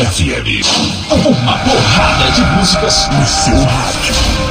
FM. Uma porrada de músicas no seu rádio.